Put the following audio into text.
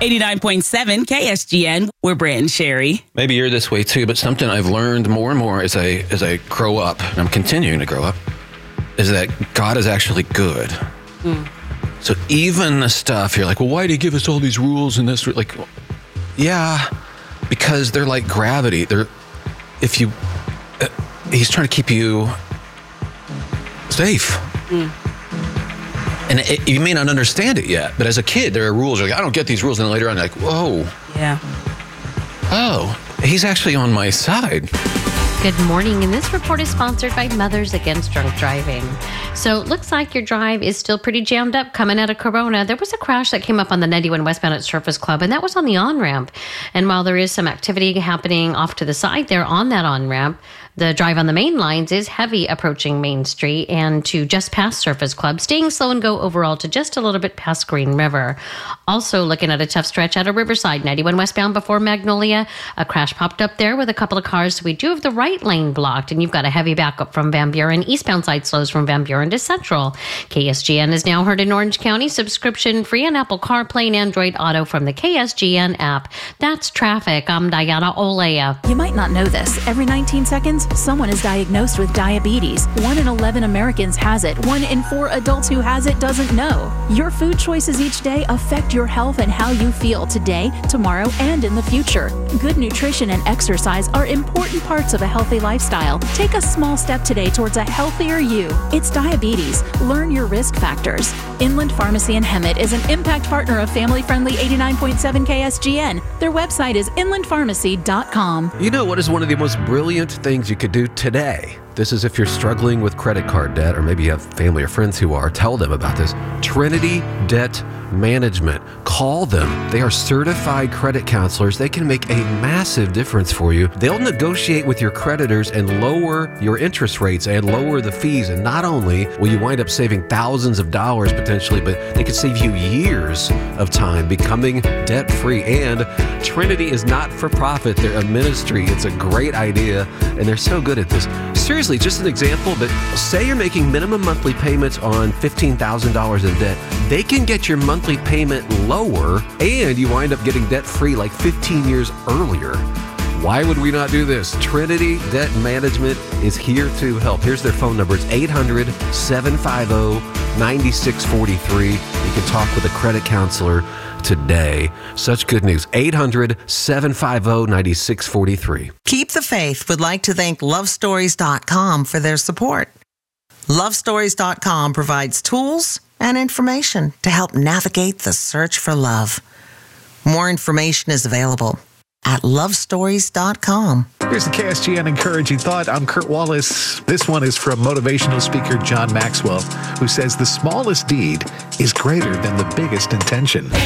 89.7 KSGN. We're Brant and Sherry. Maybe you're this way too, but something I've learned more and more as I grow up, and I'm continuing to grow up, is that God is actually good. So even the stuff you're like, well, why do you give us all these rules and this? Like, yeah, because they're like gravity. He's trying to keep you safe. And you may not understand it yet, but as a kid, there are rules. You're like, I don't get these rules. And then later on, you're like, whoa. Yeah. Oh, he's actually on my side. Good morning, and this report is sponsored by Mothers Against Drunk Driving. So it looks like your drive is still pretty jammed up coming out of Corona. There was a crash that came up on the 91 westbound at Surface Club, and that was on the on-ramp. And while there is some activity happening off to the side there on that on-ramp, the drive on the main lines is heavy approaching Main Street and to just past Surface Club, staying slow and go overall to just a little bit past Green River. Also looking at a tough stretch out of Riverside, 91 westbound before Magnolia. A crash popped up there with a couple of cars. So we do have the right lane blocked, and you've got a heavy backup from Van Buren. Eastbound side slows from Van Buren to Central. KSGN is now heard in Orange County, subscription free on Apple CarPlay and Android Auto from the KSGN app. That's traffic. I'm Diana Olea. You might not know this. Every 19 seconds, someone is diagnosed with diabetes. 1 in 11 Americans has it. 1 in 4 adults who has it doesn't know. Your food choices each day affect your health and how you feel today, tomorrow, and in the future. Good nutrition and exercise are important parts of a healthy lifestyle. Take a small step today towards a healthier you. It's diabetes. Learn your risk factors. Inland Pharmacy in Hemet is an impact partner of family-friendly 89.7 KSGN. Their website is inlandpharmacy.com. You know what is one of the most brilliant things you could do today? This is if you're struggling with credit card debt, or maybe you have family or friends who are. Tell them about this. Trinity Debt Management. Call them. They are certified credit counselors. They can make a massive difference for you. They'll negotiate with your creditors and lower your interest rates and lower the fees. And not only will you wind up saving thousands of dollars potentially, but they could save you years of time becoming debt-free. And Trinity is not for profit. They're a ministry. It's a great idea, and they're so good at this. Seriously, just an example, but say you're making minimum monthly payments on $15,000 in debt. They can get your monthly payment lower, and you wind up getting debt-free like 15 years earlier. Why would we not do this? Trinity Debt Management is here to help. Here's their phone number. It's 800-750-9643. You can talk with a credit counselor today. Such good news. 800-750-9643. Keep the Faith would like to thank LoveStories.com for their support. LoveStories.com provides tools and information to help navigate the search for love. More information is available at LoveStories.com. Here's the KSGN Encouraging Thought. I'm Kurt Wallace. This one is from motivational speaker John Maxwell, who says the smallest deed is greater than the biggest intention.